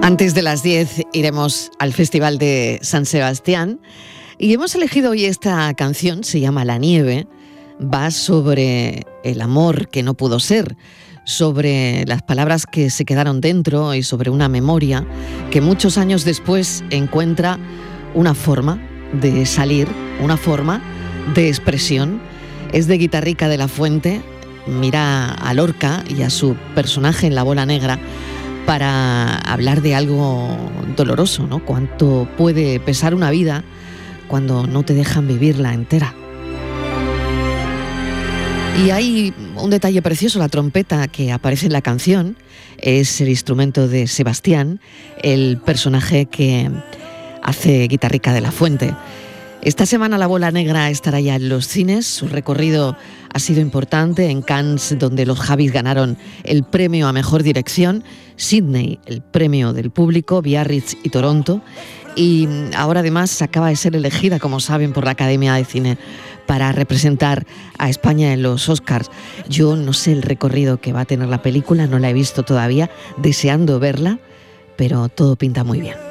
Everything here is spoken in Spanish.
Antes de las 10 iremos al Festival de San Sebastián y hemos elegido hoy esta canción, se llama La nieve, va sobre el amor que no pudo ser, sobre las palabras que se quedaron dentro y sobre una memoria que muchos años después encuentra una forma de salir, una forma de expresión. Es de Guitarrica de la Fuente, mira a Lorca y a su personaje en La bola negra para hablar de algo doloroso, ¿no? Cuánto puede pesar una vida cuando no te dejan vivirla entera. Y hay un detalle precioso, la trompeta que aparece en la canción es el instrumento de Sebastián, el personaje que hace Guitarrica de la Fuente. Esta semana La bola negra estará ya en los cines, su recorrido ha sido importante en Cannes, donde los Javis ganaron el premio a Mejor Dirección, Sydney el premio del público, Biarritz y Toronto, y ahora además acaba de ser elegida, como saben, por la Academia de Cine para representar a España en los Oscars. Yo no sé el recorrido que va a tener la película, no la he visto todavía, deseando verla, pero todo pinta muy bien.